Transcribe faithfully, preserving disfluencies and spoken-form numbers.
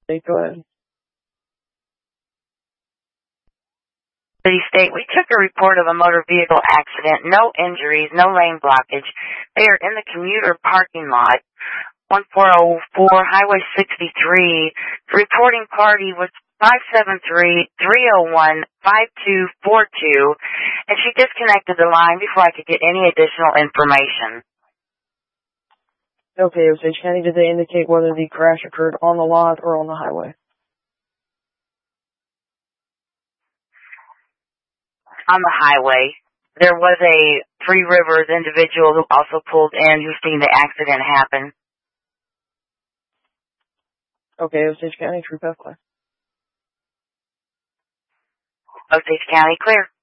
Hey, go ahead. City State, we took a report of a motor vehicle accident. No injuries, no lane blockage. They are in the commuter parking lot, one four oh four Highway sixty-three. The reporting party was five seven three, three oh one, five two four two, and she disconnected the line before I could get any additional information. Okay, Osage County, did they indicate whether the crash occurred on the lot or on the highway? On the highway. There was a Three Rivers individual who also pulled in who's seen the accident happen. Okay, Osage County, Troop F class. Osage County, clear.